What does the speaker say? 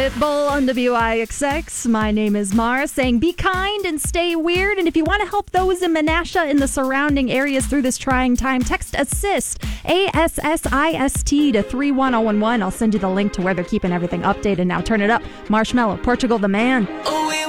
Bull on WIXX. My name is Mara, saying be kind and stay weird. And if you want to help those in Menasha and the surrounding areas through this trying time, text ASSIST, ASSIST to 31011. I'll send you the link to where they're keeping everything updated. Now turn it up. Marshmello, Portugal the Man. Oh, we